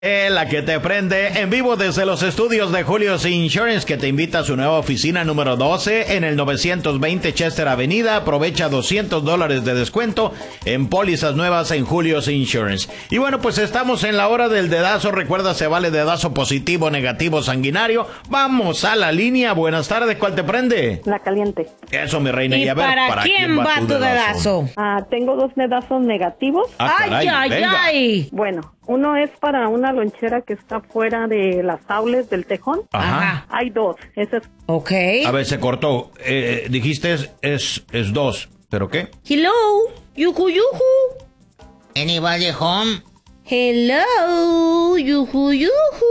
La que te prende en vivo desde los estudios de Julio's Insurance, que te invita a su nueva oficina número 12 en el 920 Chester Avenida. Aprovecha $200 de descuento en pólizas nuevas en Julio's Insurance. Y bueno, pues estamos en la hora del dedazo. Recuerda, se vale dedazo positivo, negativo, sanguinario. Vamos a la línea. Buenas tardes, ¿cuál te prende? La caliente. Eso, mi reina. ¿Y a ver, para quién va tu dedazo? Tengo 2 dedazos negativos. Caray, ay. Bueno, uno es para una lonchera que está fuera de las aules del tejón. Ajá. Hay 2. Ese es... Ok. A ver, se cortó. Dijiste es 2. ¿Pero qué? Hello, yuju. Anybody home? Hello, yuju.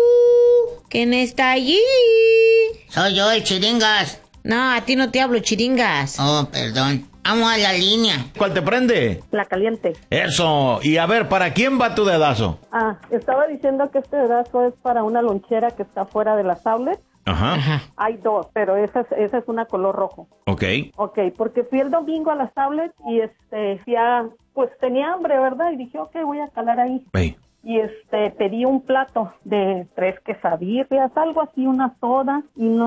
¿Quién está allí? Soy yo, el Chiringas. No, a ti no te hablo, chiringas. Oh, perdón. Vamos a la línea. ¿Cuál te prende? La caliente. Eso. Y a ver, ¿para quién va tu dedazo? Estaba diciendo que este dedazo es para una lonchera que está fuera de las aules. Ajá. Hay 2, pero esa es una color rojo. Ok, porque fui el domingo a las outlets y pues tenía hambre, ¿verdad? Y dije, ok, voy a calar ahí. Hey. Y pedí un plato de 3 quesadillas, algo así, una soda,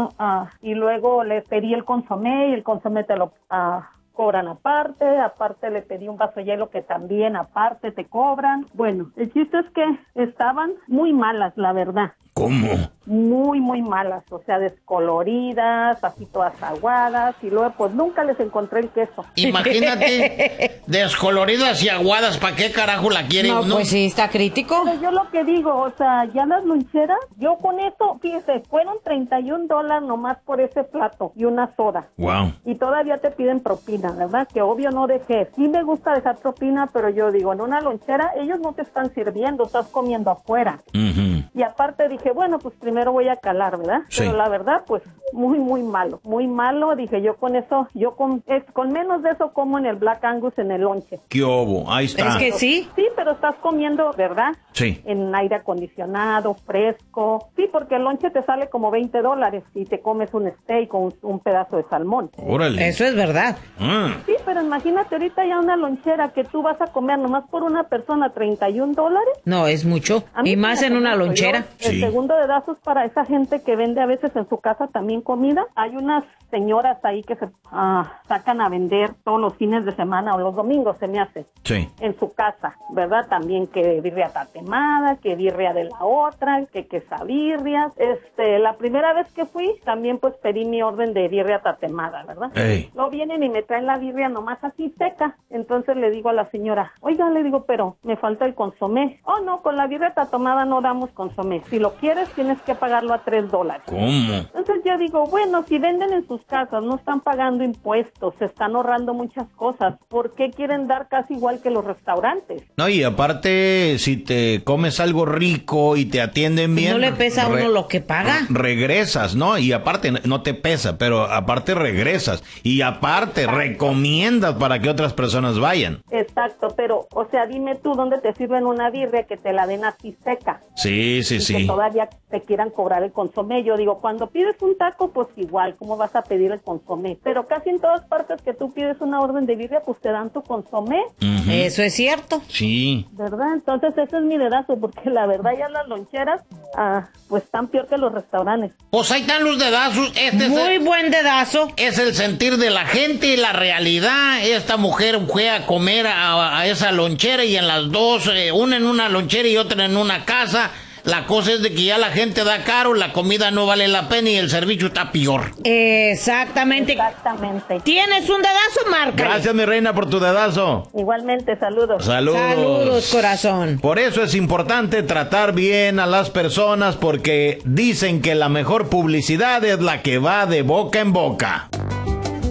y luego le pedí el consomé, y el consomé te lo cobran aparte le pedí un vaso de hielo que también aparte te cobran. Bueno, el chiste es que estaban muy malas, la verdad. ¿Cómo? Muy, muy malas, o sea, descoloridas, así todas aguadas, y luego pues nunca les encontré el queso. Imagínate, descoloridas y aguadas, ¿para qué carajo la quieren? No, pues sí, está crítico. Pero yo lo que digo, o sea, ya las loncheras, yo con eso, fíjese, fueron $31 nomás por ese plato y una soda. Wow. Y todavía te piden propina, ¿verdad? Que obvio no dejé. Sí me gusta dejar propina, pero yo digo, en una lonchera ellos no te están sirviendo, estás comiendo afuera. Uh-huh. Y aparte dije, bueno, pues primero voy a calar, ¿verdad? Sí. Pero la verdad, pues muy, muy malo. Muy malo, dije yo con eso, con menos de eso como en el Black Angus en el lonche. ¿Qué hubo? Ahí está. Es que sí. Sí, pero estás comiendo, ¿verdad? Sí. En aire acondicionado, fresco. Sí, porque el lonche te sale como $20 y te comes un steak con un pedazo de salmón. Órale. Eso es verdad. Sí, pero imagínate ahorita ya una lonchera que tú vas a comer nomás por una persona $31. No, es mucho. A mí Y sí más me en una conozco. lonchera. El Sí. segundo dedazo es para esa gente que vende a veces en su casa también comida. Hay unas señoras ahí que se sacan a vender todos los fines de semana o los domingos, se me hace. Sí. En su casa, ¿verdad? También que birria tatemada, que birria de la otra, que quesabirrias. La primera vez que fui, también pues pedí mi orden de birria tatemada, ¿verdad? Ey. Luego vienen y me traen la birria nomás así seca. Entonces le digo a la señora, oiga, le digo, pero me falta el consomé. Oh, no, con la birria tatemada no damos consomé. Si lo quieres, tienes que pagarlo a $3. ¿Cómo? Entonces yo digo, bueno, si venden en sus casas, no están pagando impuestos, se están ahorrando muchas cosas, ¿por qué quieren dar casi igual que los restaurantes? No, y aparte, si te comes algo rico y te atienden bien... No le pesa a uno lo que paga. Regresas, ¿no? Y aparte, no te pesa, pero aparte regresas. Y aparte, recomiendas para que otras personas vayan. Exacto, pero, o sea, dime tú, ¿dónde te sirven una birria que te la den así seca? Sí, sí, Y sí. que todavía te quieran cobrar el consomé. Yo digo, cuando pides un taco, pues igual, ¿cómo vas a pedir el consomé? Pero casi en todas partes que tú pides una orden de birria, pues te dan tu consomé, Ujú. Eso es cierto. Sí. ¿verdad? Entonces ese es mi dedazo, porque la verdad ya las loncheras, pues están peor que los restaurantes. Pues ahí están los dedazos. Muy buen dedazo. Es el sentir de la gente y la realidad. Esta mujer fue a comer a esa lonchera y en las dos, una en una lonchera y otra en una casa. La cosa es de que ya la gente da caro, la comida no vale la pena y el servicio está peor. Exactamente. Exactamente. ¿Tienes un dedazo, marca? Gracias, mi reina, por tu dedazo. Igualmente, saludos. Saludos. Saludos, corazón. Por eso es importante tratar bien a las personas, porque dicen que la mejor publicidad es la que va de boca en boca.